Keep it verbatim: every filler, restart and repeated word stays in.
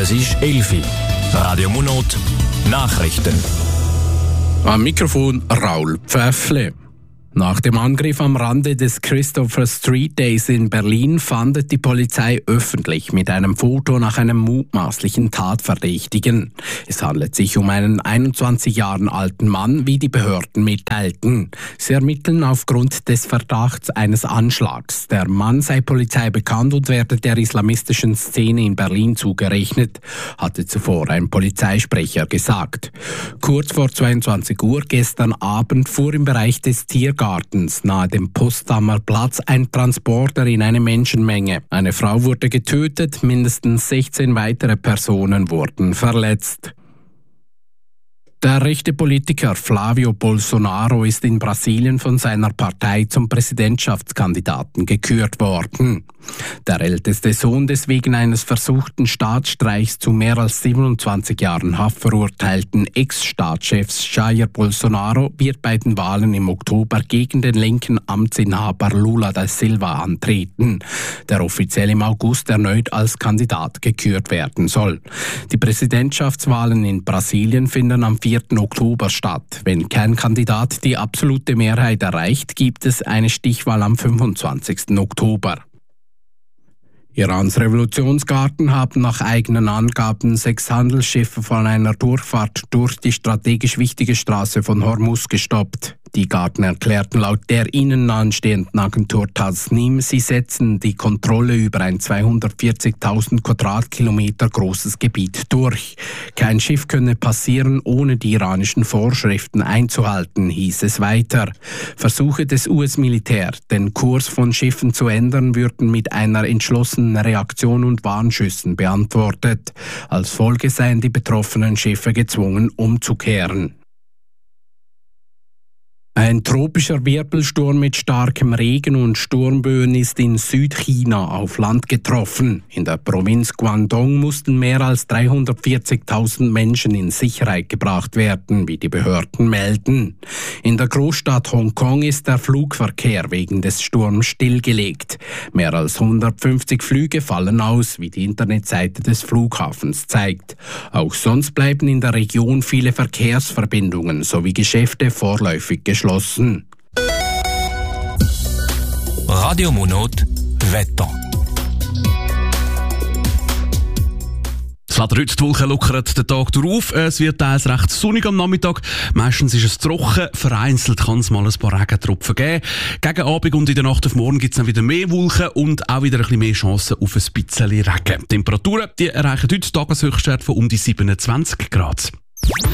Es ist elf Uhr. Radio Monot, Nachrichten. Am Mikrofon Raul Pfäffle. Nach dem Angriff am Rande des Christopher Street Days in Berlin fahndet die Polizei öffentlich mit einem Foto nach einem mutmaßlichen Tatverdächtigen. Es handelt sich um einen einundzwanzig Jahre alten Mann, wie die Behörden mitteilten. Sie ermitteln aufgrund des Verdachts eines Anschlags. Der Mann sei Polizei bekannt und werde der islamistischen Szene in Berlin zugerechnet, hatte zuvor ein Polizeisprecher gesagt. Kurz vor zweiundzwanzig Uhr gestern Abend fuhr im Bereich des Tiergartens Gartens nahe dem Potsdamer Platz ein Transporter in eine Menschenmenge. Eine Frau wurde getötet, mindestens sechzehn weitere Personen wurden verletzt. Der rechte Politiker Flavio Bolsonaro ist in Brasilien von seiner Partei zum Präsidentschaftskandidaten gekürt worden. Der älteste Sohn des wegen eines versuchten Staatsstreichs zu mehr als siebenundzwanzig Jahren Haft verurteilten Ex-Staatschefs Jair Bolsonaro wird bei den Wahlen im Oktober gegen den linken Amtsinhaber Lula da Silva antreten, der offiziell im August erneut als Kandidat gekürt werden soll. Die Präsidentschaftswahlen in Brasilien finden am vierten Oktober statt. Wenn kein Kandidat die absolute Mehrheit erreicht, gibt es eine Stichwahl am fünfundzwanzigsten Oktober. Irans Revolutionsgarden haben nach eigenen Angaben sechs Handelsschiffe von einer Durchfahrt durch die strategisch wichtige Straße von Hormuz gestoppt. Die Garden erklärten laut der ihnen nahestehenden Agentur Tasnim, sie setzen die Kontrolle über ein zweihundertvierzigtausend Quadratkilometer großes Gebiet durch. Kein Schiff könne passieren, ohne die iranischen Vorschriften einzuhalten, hieß es weiter. Versuche des U S-Militär, den Kurs von Schiffen zu ändern, würden mit einer entschlossenen Reaktion und Warnschüssen beantwortet. Als Folge seien die betroffenen Schiffe gezwungen, umzukehren. Ein tropischer Wirbelsturm mit starkem Regen und Sturmböen ist in Südchina auf Land getroffen. In der Provinz Guangdong mussten mehr als dreihundertvierzigtausend Menschen in Sicherheit gebracht werden, wie die Behörden melden. In der Großstadt Hongkong ist der Flugverkehr wegen des Sturms stillgelegt. Mehr als hundertfünfzig Flüge fallen aus, wie die Internetseite des Flughafens zeigt. Auch sonst bleiben in der Region viele Verkehrsverbindungen sowie Geschäfte vorläufig geschlossen. Radio Monot, Wetter. Das Wetter heute, die Wolken lockern den Tag durch auf. Es wird teils recht sonnig am Nachmittag. Meistens ist es trocken. Vereinzelt kann es mal ein paar Regentropfen geben. Gegen Abend und in der Nacht auf morgen gibt es dann wieder mehr Wolken und auch wieder ein bisschen mehr Chancen auf ein bisschen Regen. Die Temperaturen die erreichen heute Tageshöchstwert von um die siebenundzwanzig Grad.